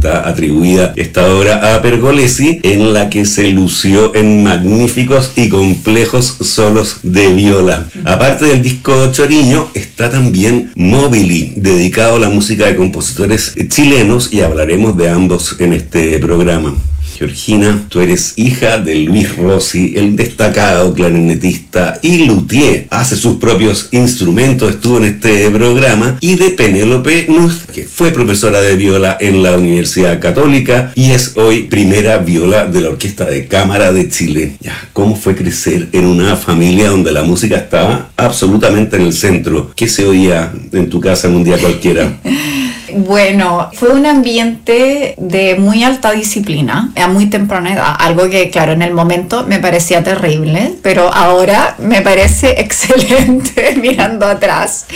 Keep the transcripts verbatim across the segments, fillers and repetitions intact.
está atribuida esta obra a Pergolesi, en la que se lució en magníficos y complejos solos de viola. Aparte del disco Choriño, está también Móvili, dedicado a la música de compositores chilenos, y hablaremos de ambos en este programa. Georgina, tú eres hija de Luis Rossi, el destacado clarinetista y luthier. Hace sus propios instrumentos, estuvo en este programa, y de Penélope Nuss, que fue profesora de viola en la Universidad Católica y es hoy primera viola de la Orquesta de Cámara de Chile. Ya, ¿cómo fue crecer en una familia donde la música estaba absolutamente en el centro? ¿Qué se oía en tu casa en un día cualquiera? Bueno, fue un ambiente de muy alta disciplina a muy temprana edad, algo que claro en el momento me parecía terrible, pero ahora me parece excelente mirando atrás.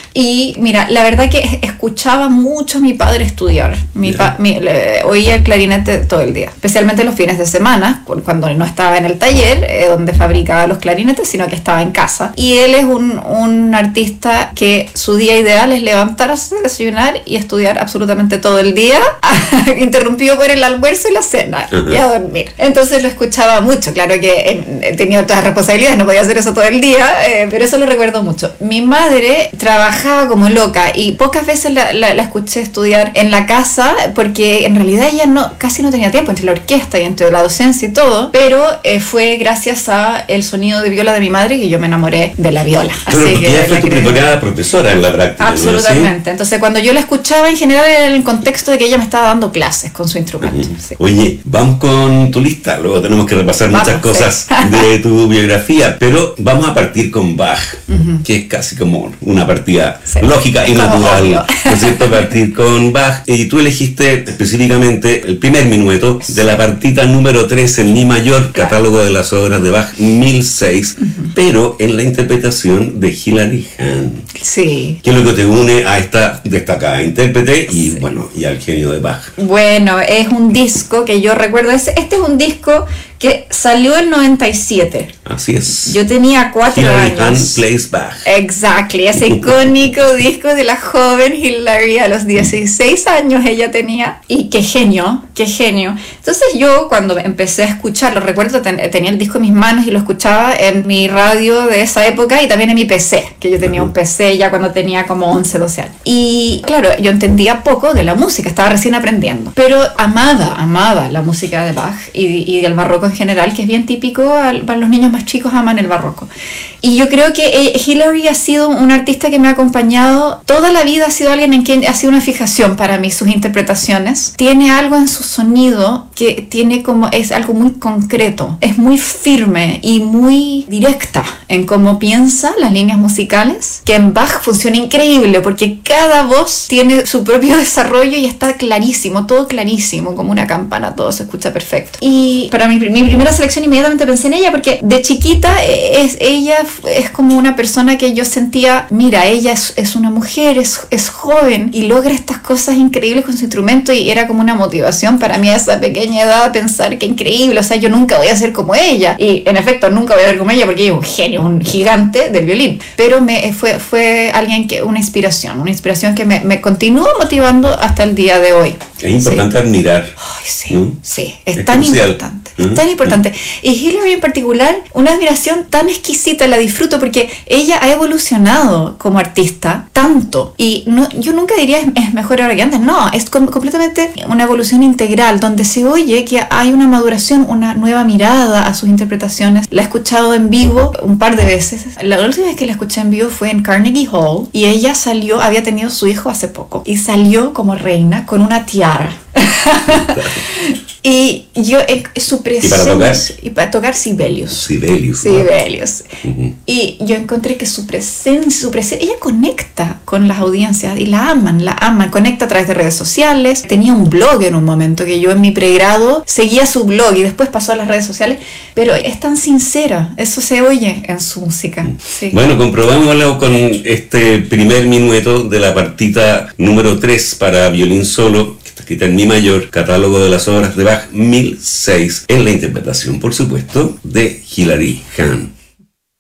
Y mira, la verdad que escuchaba mucho a mi padre estudiar. Mi pa, mi, le, oía el clarinete todo el día, especialmente los fines de semana, cuando no estaba en el taller eh, donde fabricaba los clarinetes, sino que estaba en casa. Y él es un, un artista que su día ideal es levantarse, desayunar y estudiar absolutamente todo el día, interrumpido por el almuerzo y la cena, uh-huh. y a dormir. Entonces lo escuchaba mucho. Claro que eh, tenía otras responsabilidades, no podía hacer eso todo el día, eh, pero eso lo recuerdo mucho. Mi madre trabajaba como loca y pocas veces la, la, la escuché estudiar en la casa, porque en realidad ella no, casi no tenía tiempo entre la orquesta y entre la docencia y todo, pero eh, fue gracias a el sonido de viola de mi madre que yo me enamoré de la viola. Pero Así que ella fue tu primera profesora en la práctica. Absolutamente. ¿No? Entonces cuando yo la escuchaba en general era en el contexto de que ella me estaba dando clases con su instrumento. Uh-huh. Sí. Oye, vamos con tu lista, luego tenemos que repasar vamos, muchas cosas sí. de tu biografía, pero vamos a partir con Bach, uh-huh. que es casi como una partida sí. lógica y natural, ¿no es cierto? Partir con Bach, y tú elegiste específicamente el primer minueto de la partita número tres en Mi mayor, claro. catálogo de las obras de Bach mil seis, uh-huh. pero en la interpretación de Hilary Hahn. Sí. ¿Qué es lo que te une a esta destacada intérprete y sí. bueno, y al genio de Bach? Bueno, es un disco que yo recuerdo, este es un disco que salió en noventa y siete. Así es. Yo tenía cuatro Hilary años. Hahn Plays Bach. Exactly, ese icónico disco de la joven Hilary a los dieciséis años ella tenía. Y qué genio, qué genio. Entonces yo cuando empecé a escucharlo, recuerdo ten, tenía el disco en mis manos y lo escuchaba en mi radio de esa época y también en mi P C, que yo tenía un P C ya cuando tenía como once, doce años. Y claro, yo entendía poco de la música, estaba recién aprendiendo. Pero amaba, amaba la música de Bach y, y del barroco en general, que es bien típico, al, para los niños más chicos aman el barroco. Y yo creo que eh, Hilary ha sido un artista que me ha acompañado toda la vida, ha sido alguien en quien ha sido una fijación para mí, sus interpretaciones. Tiene algo en su sonido que tiene como, es algo muy concreto, es muy firme y muy directa en cómo piensa las líneas musicales, que en Bach funciona increíble porque cada voz tiene su propio desarrollo y está clarísimo, todo clarísimo, como una campana, todo se escucha perfecto. Y para mí, mi primera selección inmediatamente pensé en ella porque de chiquita es, ella es como una persona que yo sentía, mira, ella es, es una mujer, es, es joven y logra estas cosas increíbles con su instrumento, y era como una motivación para mí a esa pequeña edad pensar que increíble, o sea, yo nunca voy a ser como ella, y en efecto nunca voy a ser como ella porque ella es un genio, un gigante del violín, pero me, fue, fue alguien que, una inspiración, una inspiración que me, me continúa motivando hasta el día de hoy. Es importante sí. admirar. Ay, sí, ¿no? sí, es, es tan crucial. importante, es tan importante. Y Hilary en particular, una admiración tan exquisita, la disfruto porque ella ha evolucionado como artista tanto, y no, yo nunca diría es, es mejor ahora que antes, no, es com- completamente una evolución integral, donde se oye que hay una maduración, una nueva mirada a sus interpretaciones. La he escuchado en vivo un par de veces. La última vez que la escuché en vivo fue en Carnegie Hall, y ella salió, había tenido su hijo hace poco, y salió como reina con una tiara. Y yo, eh, su presencia... ¿Y para tocar? Y para tocar Sibelius. Sibelius. Sibelius. ¿No? Uh-huh. Y yo encontré que su presencia, su presencia, ella conecta con las audiencias y la aman, la aman, conecta a través de redes sociales. Tenía un blog en un momento que yo en mi pregrado seguía su blog y después pasó a las redes sociales, pero es tan sincera, eso se oye en su música. Sí. Bueno, comprobámoslo con este primer minueto de la partita número tres para violín solo, escrita en Mi mayor, catálogo de las obras de Bach mil seis, en la interpretación, por supuesto, de Hilary Hahn.